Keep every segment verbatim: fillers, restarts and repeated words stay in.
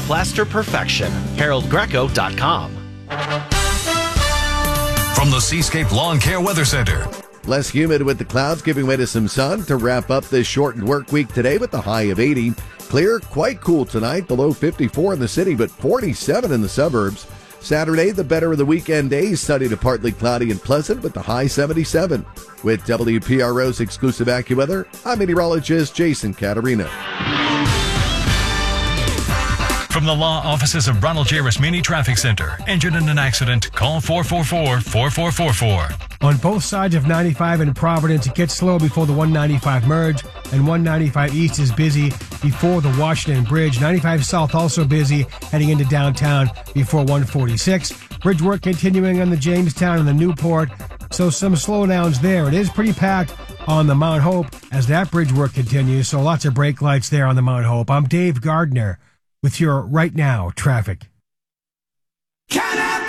Plaster Perfection. Harold Greco dot com. From the Seascape Lawn Care Weather Center. Less humid with the clouds giving way to some sun to wrap up this shortened work week today with a high of eighty. Clear, quite cool tonight, below fifty-four in the city, but forty-seven in the suburbs. Saturday, the better of the weekend days, sunny to partly cloudy and pleasant with the high seventy-seven. With W P R O's exclusive AccuWeather, I'm meteorologist Jason Caterina. From the law offices of Ronald J. Rasmini Traffic Center. Injured in an accident? Call four four four, four four four four. On both sides of ninety-five in Providence, it gets slow before the one ninety-five merge, and one ninety-five East is busy before the Washington Bridge. ninety-five South also busy heading into downtown before one forty-six. Bridge work continuing on the Jamestown and the Newport, so some slowdowns there. It is pretty packed on the Mount Hope as that bridge work continues, so lots of brake lights there on the Mount Hope. I'm Dave Gardner with your Right Now traffic. Can I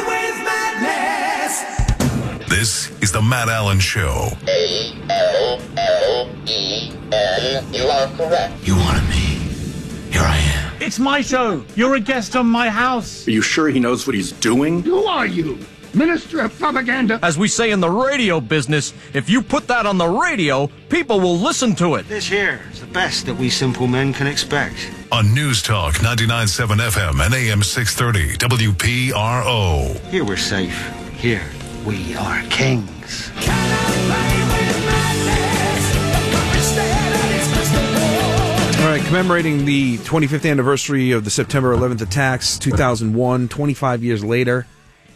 play with madness? This is the Matt Allen Show. A L L E N. You are correct. You wanted me. Here I am. It's my show. You're a guest on my house. Are you sure he knows what he's doing? Who are you? Minister of Propaganda. As we say in the radio business, if you put that on the radio, people will listen to it. This here is the best that we simple men can expect. On News Talk ninety-nine point seven F M and A M six thirty W P R O. Here we're safe. Here we are kings. All right, commemorating the twenty-fifth anniversary of the September eleventh attacks, two thousand one, twenty-five years later.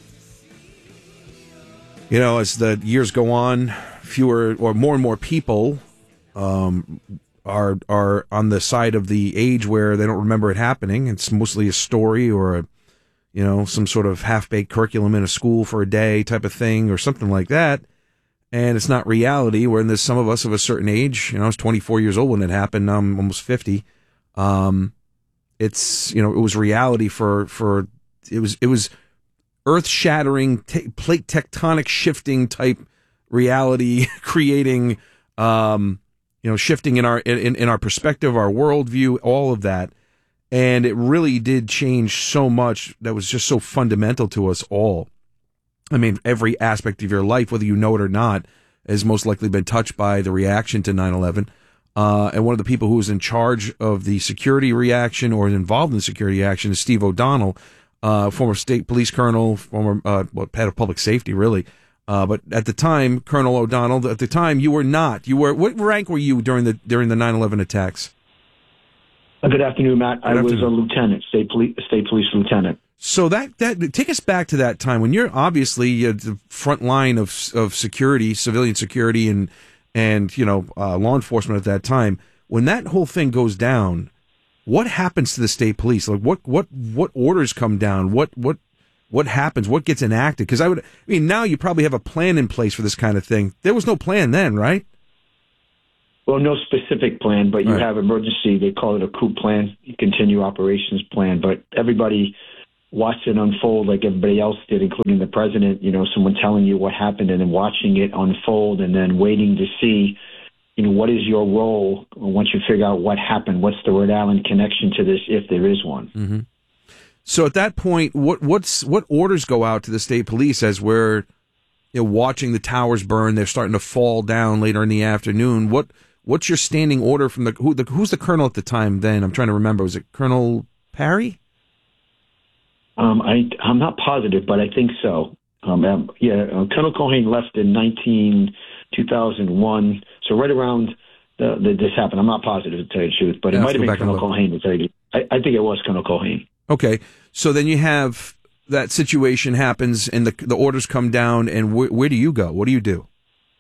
You know, as the years go on, fewer or more and more people um, are are on the side of the age where they don't remember it happening. It's mostly a story or a, you know, some sort of half-baked curriculum in a school for a day type of thing or something like that. And it's not reality. Where there's some of us of a certain age. You know, I was twenty-four years old when it happened. Now I'm almost fifty. Um, it's, you know, it was reality for for it was it was. earth-shattering, t- plate tectonic shifting type reality, creating, um, you know, shifting in our in, in our perspective, our worldview, all of that, and it really did change so much. That was just so fundamental to us all. I mean, every aspect of your life, whether you know it or not, has most likely been touched by the reaction to nine eleven. Uh, and one of the people who was in charge of the security reaction or involved in the security action is Steve O'Donnell. Uh, former state police colonel, former uh, well, head of public safety, really. Uh, but at the time, Colonel O'Donnell, at the time, you were not. You were. What rank were you during the during the nine eleven attacks? Uh, good afternoon, Matt. Good I afternoon. was a lieutenant, state police, state police lieutenant. So that that take us back to that time when you're obviously uh, the front line of of security, civilian security, and and you know uh, law enforcement at that time. When that whole thing goes down, what happens to the state police? Like what, what, what orders come down? What, what, what happens? What gets enacted? Because I would, I mean, now you probably have a plan in place for this kind of thing. There was no plan then, right? Well, no specific plan, but you right. have emergency. They call it a coup plan, continue operations plan. But everybody watched it unfold like everybody else did, including the president. You know, someone telling you what happened and then watching it unfold and then waiting to see. You know, what is your role once you figure out what happened? What's the Rhode Island connection to this, if there is one? Mm-hmm. So at that point, what what's what orders go out to the state police as we're you know, watching the towers burn? They're starting to fall down later in the afternoon. What what's your standing order from the, who, the who's the colonel at the time? Then I'm trying to remember. Was it Colonel Parry? Um, I I'm not positive, but I think so. Um, um yeah, uh, Colonel Cohane left in nineteen two thousand one. So right around the, the, this happened. I'm not positive to tell you the truth, but yeah, it might have been Colonel Cohane to tell you. I, I think it was Colonel Cohane. Okay, so then you have that situation happens, and the the orders come down, and wh- where do you go? What do you do?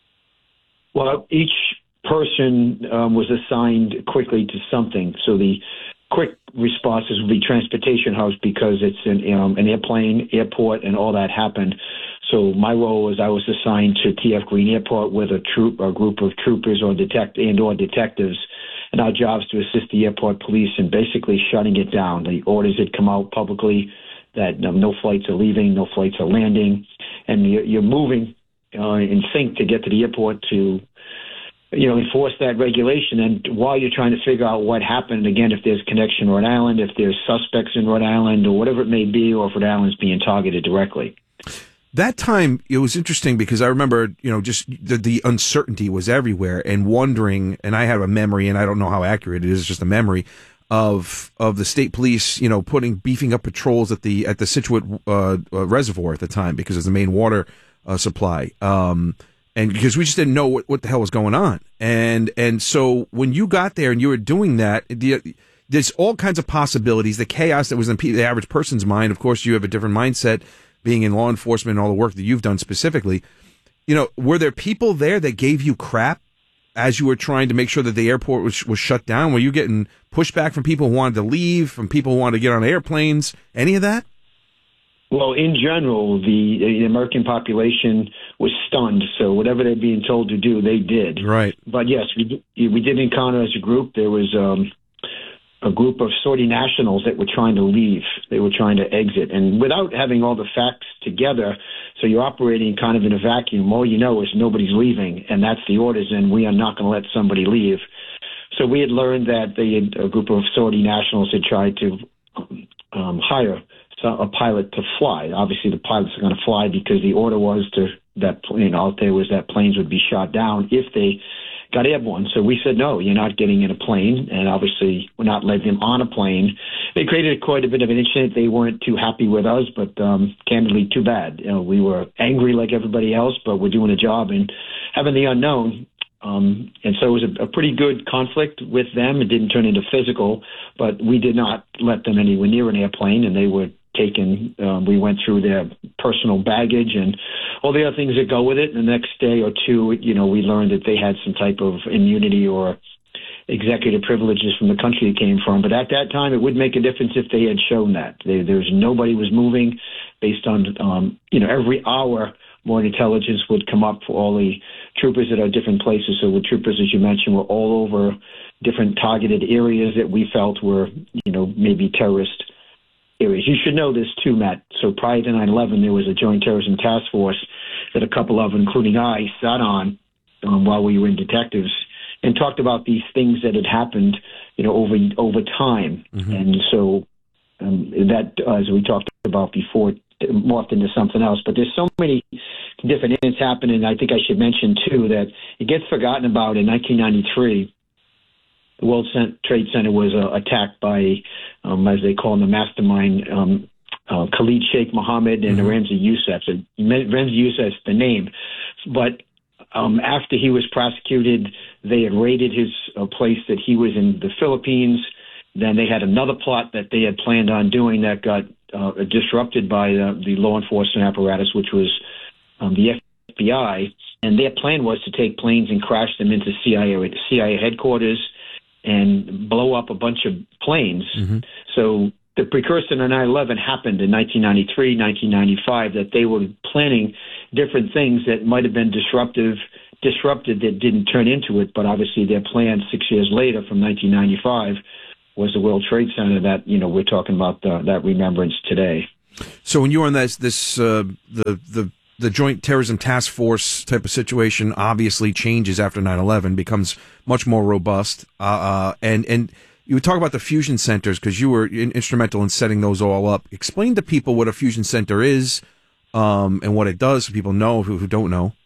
Well, each person um, was assigned quickly to something. So the quick responses would be transportation house because it's an, um, an airplane, airport, and all that happened. So my role was I was assigned to T F Green Airport with a troop, a group of troopers or detect and or detectives, and our job is to assist the airport police in basically shutting it down. The orders had come out publicly that um, no flights are leaving, no flights are landing, and you're, you're moving uh, in sync to get to the airport to you know, enforce that regulation. And while you're trying to figure out what happened, again, if there's connection to Rhode Island, if there's suspects in Rhode Island, or whatever it may be, or if Rhode Island's being targeted directly. That time, it was interesting because I remember, you know, just the, the uncertainty was everywhere, and wondering, and I have a memory, and I don't know how accurate it is, just a memory of of the state police, you know, putting beefing up patrols at the at the Scituate uh, uh, Reservoir at the time because it's the main water uh, supply, um, and because we just didn't know what, what the hell was going on, and and so when you got there and you were doing that, the, there's all kinds of possibilities. The chaos that was in the average person's mind. Of course, you have a different mindset, being in law enforcement and all the work that you've done specifically. You know, were there people there that gave you crap as you were trying to make sure that the airport was, was shut down? Were you getting pushback from people who wanted to leave, from people who wanted to get on airplanes, any of that? Well, in general, the, the American population was stunned. So whatever they're being told to do, they did. Right. But yes, we, we did encounter as a group. There was um, a group of sortie nationals that were trying to leave. They were trying to exit. And without having all the facts together, so you're operating kind of in a vacuum. All you know is nobody's leaving, and that's the orders, and we are not going to let somebody leave. So we had learned that they had, a group of sortie nationals had tried to um, hire a pilot to fly. Obviously, the pilots are going to fly because the order was to that you know out there was that planes would be shot down if they got airborne. So we said, no, you're not getting in a plane, and obviously we're not letting them on a plane. They created quite a bit of an incident. They weren't too happy with us, but um, candidly, too bad. You know, we were angry like everybody else, but we're doing a job and having the unknown. Um, and so it was a, a pretty good conflict with them. It didn't turn into physical, but we did not let them anywhere near an airplane, and they were taken. Um, we went through their personal baggage and all the other things that go with it. And the next day or two, you know, we learned that they had some type of immunity or executive privileges from the country they came from. But at that time, it would make a difference if they had shown that. They, there's nobody was moving based on, um, you know, every hour more intelligence would come up for all the troopers that are different places. So the troopers, as you mentioned, were all over different targeted areas that we felt were, you know, maybe terrorist areas. You should know this too, Matt. So prior to nine eleven, there was a Joint Terrorism Task Force that a couple of, including I, sat on um, while we were in detectives and talked about these things that had happened, you know, over over time. Mm-hmm. And so um, that, uh, as we talked about before, morphed into something else. But there's so many different incidents happening. I think I should mention too that it gets forgotten about. In nineteen ninety-three, the World Trade Center was uh, attacked by, um, as they call him, the mastermind, um, uh, Khalid Sheikh Mohammed and mm-hmm. Ramzi Youssef. So Ramzi Youssef's the name. But um, after he was prosecuted, they had raided his uh, place that he was in the Philippines. Then they had another plot that they had planned on doing that got uh, disrupted by the, the law enforcement apparatus, which was um, the F B I. And their plan was to take planes and crash them into C I A, C I A headquarters and blow up a bunch of planes. Mm-hmm. So the precursor to nine eleven happened in nineteen ninety-three, nineteen ninety-five, that they were planning different things that might have been disruptive, disrupted that didn't turn into it. But obviously their plan six years later from nineteen ninety-five was the World Trade Center that, you know, we're talking about the, that remembrance today. So when you were on this, this uh, the, the, the Joint Terrorism Task Force type of situation obviously changes after nine eleven, becomes much more robust. Uh, uh, and, and you would talk about the fusion centers because you were in, instrumental in setting those all up. Explain to people what a fusion center is um, and what it does so people know who, who don't know.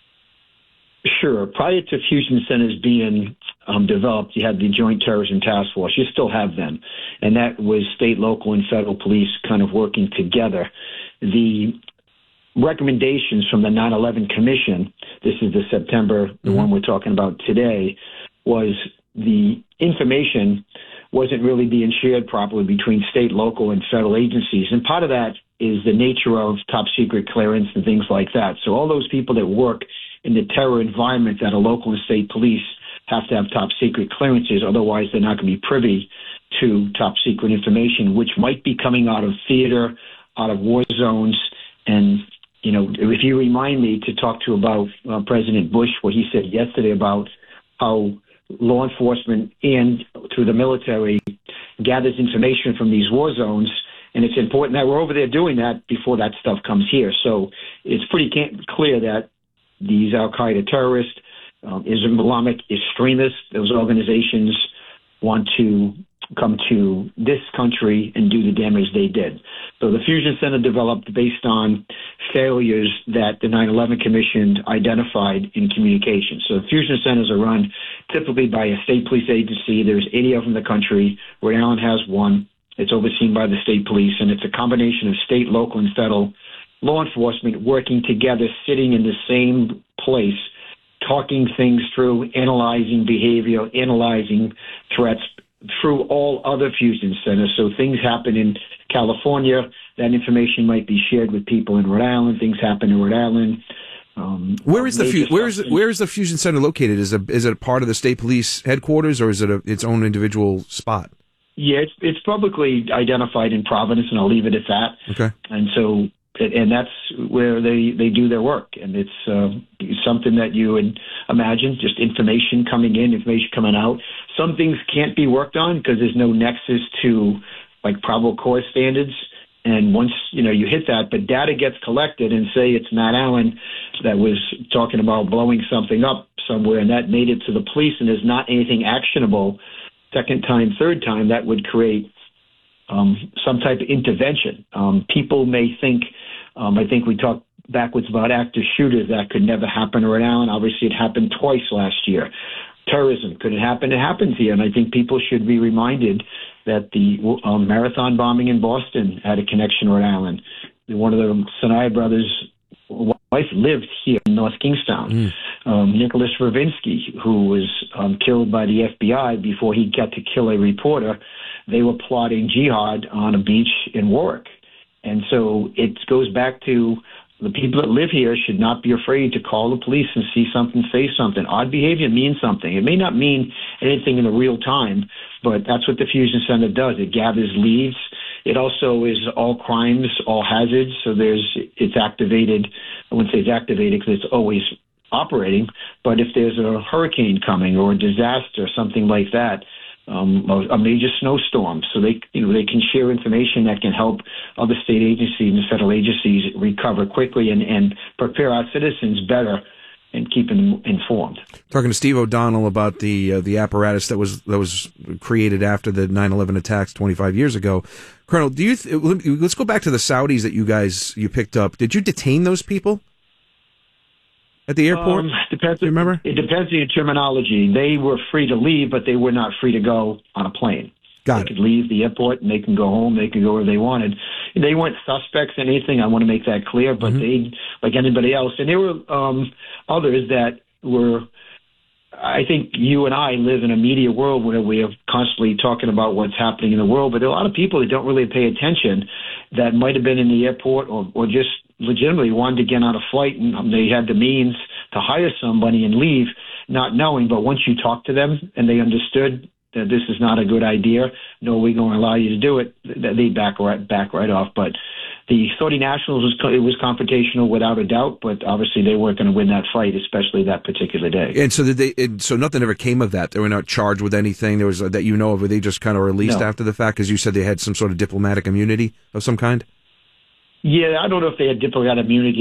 Sure. Prior to fusion centers being um, developed, you had the Joint Terrorism Task Force. You still have them. And that was state, local, and federal police kind of working together. The recommendations from the nine eleven Commission, this is the September, the mm-hmm. one we're talking about today, was the information wasn't really being shared properly between state, local, and federal agencies. And part of that is the nature of top secret clearance and things like that. So all those people that work in the terror environment that are local and state police have to have top secret clearances. Otherwise, they're not going to be privy to top secret information, which might be coming out of theater, out of war zones. And, you know, if you remind me to talk to about uh, President Bush, what he said yesterday about how law enforcement and through the military gathers information from these war zones. And it's important that we're over there doing that before that stuff comes here. So it's pretty clear that these al-Qaeda terrorists um, Islamic extremists, those organizations want to come to this country and do the damage they did. So the Fusion Center developed based on failures that the nine eleven Commission identified in communication. So the Fusion Centers are run typically by a state police agency. There's eighty of them in the country. Rhode Island has one. It's overseen by the state police, and it's a combination of state, local, and federal law enforcement working together, sitting in the same place, talking things through, analyzing behavior, analyzing threats through all other fusion centers. So things happen in California, that information might be shared with people in Rhode Island. Things happen in Rhode Island. Um, where is the fu- where is where is the fusion center located? Is it is it a part of the state police headquarters, or is it a, its own individual spot? Yeah, it's it's publicly identified in Providence, and I'll leave it at that. Okay. And so, and that's where they, they do their work, and it's uh, something that you would imagine, just information coming in, information coming out. Some things can't be worked on because there's no nexus to like probable cause standards. And once, you know, you hit that, but data gets collected and say it's Matt Allen that was talking about blowing something up somewhere and that made it to the police and there's not anything actionable, second time, third time, that would create um, some type of intervention. Um, people may think, um, I think we talked backwards about active shooters. That could never happen in Rhode Island. Obviously, it happened twice last year. Terrorism, could it happen? It happens here. And I think people should be reminded that the um, marathon bombing in Boston had a connection to Rhode Island. One of the Sinai brothers' wife lived here in North Kingstown. Mm. Um, Nicholas Ravinsky, who was um, killed by the F B I before he got to kill a reporter, they were plotting jihad on a beach in Warwick. And so it goes back to the people that live here should not be afraid to call the police and see something, say something. Odd behavior means something. It may not mean anything in the real time, but that's what the Fusion Center does. It gathers leads. It also is all crimes, all hazards. So there's, it's activated. I wouldn't say it's activated because it's always operating, but if there's a hurricane coming or a disaster, something like that, Um, a, a major snowstorm, so they, you know, they can share information that can help other state agencies and federal agencies recover quickly and, and prepare our citizens better and keep them informed. Talking to Steve O'Donnell about the uh, the apparatus that was that was created after the nine eleven attacks twenty-five years ago. Colonel, do you th- let's go back to the Saudis that you guys you picked up. Did you detain those people at the airport? Um, depends. Do you remember? It depends on your terminology. They were free to leave, but they were not free to go on a plane. Got they it. could leave the airport and they can go home. They could go where they wanted. They weren't suspects in anything. I want to make that clear. But mm-hmm. they, like anybody else, and there were um, others that were. I think you and I live in a media world where we are constantly talking about what's happening in the world, but there are a lot of people that don't really pay attention that might have been in the airport or, or just legitimately wanted to get on a flight and they had the means to hire somebody and leave not knowing. But once you talk to them and they understood that this is not a good idea, no, we're going to allow you to do it, they back right, back right off. But the Saudi Nationals, was it was confrontational without a doubt, but obviously they weren't going to win that fight, especially that particular day. And so did they? And so nothing ever came of that. They were not charged with anything. There was uh, that you know of. Were they just kind of released no. after the fact? Because you said they had some sort of diplomatic immunity of some kind. Yeah, I don't know if they had diplomatic immunity